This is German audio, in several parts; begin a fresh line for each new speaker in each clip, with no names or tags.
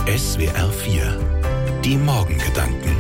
SWR 4, die Morgengedanken.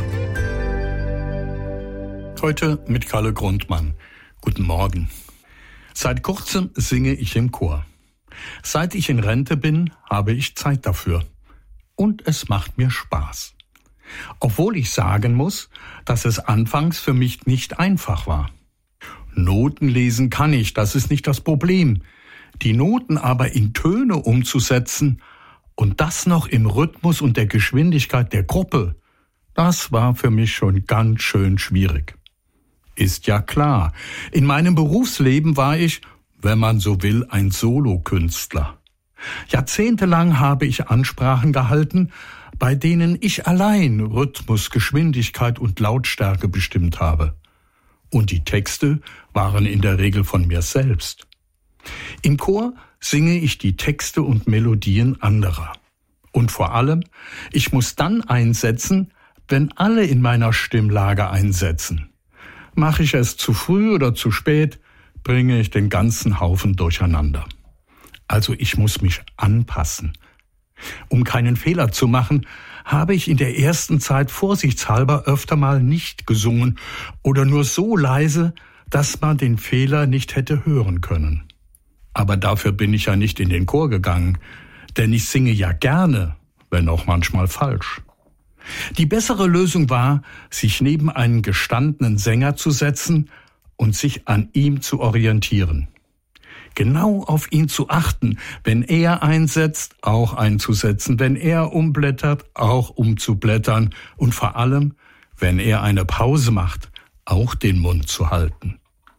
Heute mit Kalle Grundmann. Guten Morgen. Seit kurzem singe ich im Chor. Seit ich in Rente bin, habe ich Zeit dafür. Und es macht mir Spaß. Obwohl ich sagen muss, dass es anfangs für mich nicht einfach war. Noten lesen kann ich, das ist nicht das Problem. Die Noten aber in Töne umzusetzen und das noch im Rhythmus und der Geschwindigkeit der Gruppe, das war für mich schon ganz schön schwierig. Ist ja klar, in meinem Berufsleben war ich, wenn man so will, ein Solokünstler. Jahrzehntelang habe ich Ansprachen gehalten, bei denen ich allein Rhythmus, Geschwindigkeit und Lautstärke bestimmt habe. Und die Texte waren in der Regel von mir selbst. Im Chor singe ich die Texte und Melodien anderer. Und vor allem, ich muss dann einsetzen, wenn alle in meiner Stimmlage einsetzen. Mache ich es zu früh oder zu spät, bringe ich den ganzen Haufen durcheinander. Also ich muss mich anpassen. Um keinen Fehler zu machen, habe ich in der ersten Zeit vorsichtshalber öfter mal nicht gesungen oder nur so leise, dass man den Fehler nicht hätte hören können. Aber dafür bin ich ja nicht in den Chor gegangen, denn ich singe ja gerne, wenn auch manchmal falsch. Die bessere Lösung war, sich neben einen gestandenen Sänger zu setzen und sich an ihm zu orientieren. Genau auf ihn zu achten, wenn er einsetzt, auch einzusetzen, wenn er umblättert, auch umzublättern und vor allem, wenn er eine Pause macht, auch den Mund zu halten.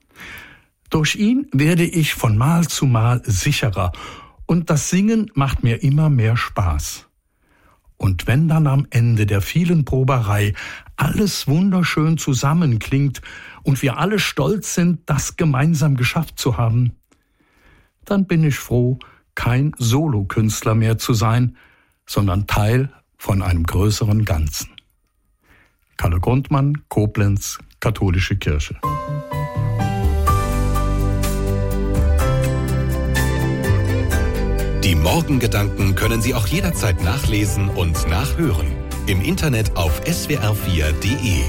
Durch ihn werde ich von Mal zu Mal sicherer und das Singen macht mir immer mehr Spaß. Und wenn dann am Ende der vielen Proberei alles wunderschön zusammenklingt und wir alle stolz sind, das gemeinsam geschafft zu haben, dann bin ich froh, kein Solokünstler mehr zu sein, sondern Teil von einem größeren Ganzen. Kalle Grundmann, Koblenz, Katholische Kirche.
Die Morgengedanken können Sie auch jederzeit nachlesen und nachhören. Im Internet auf swr4.de.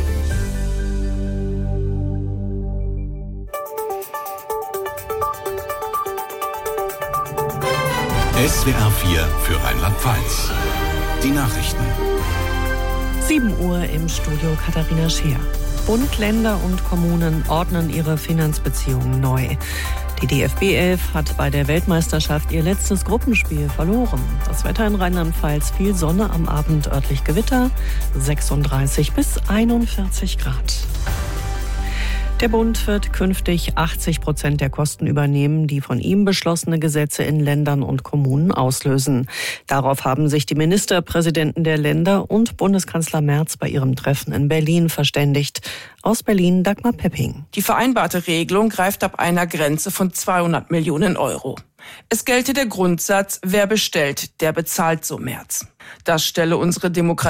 SWR 4 für Rheinland-Pfalz. Die Nachrichten.
7 Uhr im Studio Katharina Scheer. Bund, Länder und Kommunen ordnen ihre Finanzbeziehungen neu. Die DFB 11 hat bei der Weltmeisterschaft ihr letztes Gruppenspiel verloren. Das Wetter in Rheinland-Pfalz: viel Sonne, am Abend örtlich Gewitter, 36 bis 41 Grad. Der Bund wird künftig 80% der Kosten übernehmen, die von ihm beschlossene Gesetze in Ländern und Kommunen auslösen. Darauf haben sich die Ministerpräsidenten der Länder und Bundeskanzler Merz bei ihrem Treffen in Berlin verständigt. Aus Berlin Dagmar Pepping.
Die vereinbarte Regelung greift ab einer Grenze von 200 Millionen Euro. Es gelte der Grundsatz, wer bestellt, der bezahlt, so Merz. Das stelle unsere Demokratie